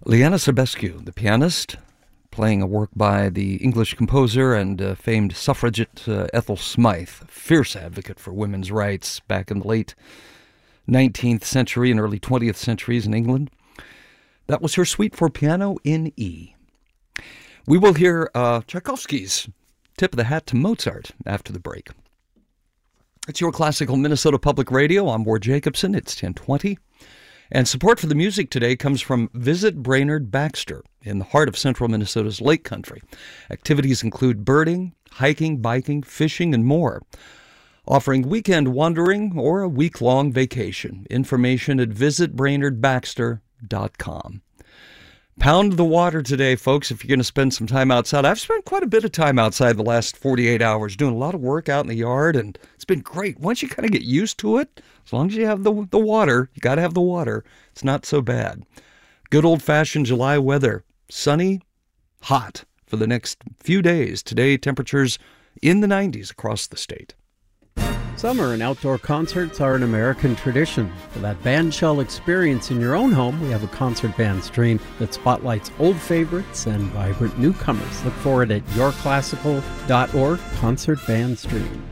Liana Sebescu, the pianist, playing a work by the English composer and famed suffragette Ethel Smythe, a fierce advocate for women's rights back in the late 19th century and early 20th centuries in England. That was her suite for piano in E. We will hear Tchaikovsky's Tip of the Hat to Mozart after the break. It's your classical Minnesota Public Radio. I'm Ward Jacobson. It's 1020. And support for the music today comes from Visit Brainerd Baxter in the heart of central Minnesota's Lake Country. Activities include birding, hiking, biking, fishing, and more. Offering weekend wandering or a week-long vacation. Information at visitbrainerdbaxter.com. Pound the water today, folks, if you're going to spend some time outside. I've spent quite a bit of time outside the last 48 hours doing a lot of work out in the yard, and it's been great. Once you kind of get used to it, as long as you have the water, you got to have the water, it's not so bad. Good old-fashioned July weather. Sunny, hot for the next few days. Today, temperatures in the 90s across the state. Summer and outdoor concerts are an American tradition. For that bandshell experience in your own home, we have a concert band stream that spotlights old favorites and vibrant newcomers. Look for it at yourclassical.org, Concert Band Stream.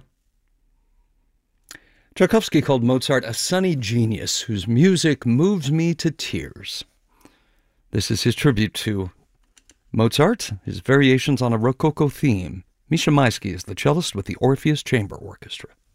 Tchaikovsky called Mozart a sunny genius whose music moves me to tears. This is his tribute to Mozart, his variations on a Rococo theme. Misha Maisky is the cellist with the Orpheus Chamber Orchestra.